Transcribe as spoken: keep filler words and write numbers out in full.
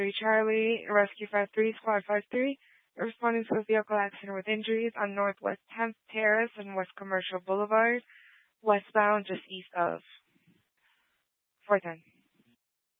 Charlie, Rescue five three, Squad five three, responding to a vehicle accident with injuries on Northwest tenth Terrace and West Commercial Boulevard, westbound just east of four ten.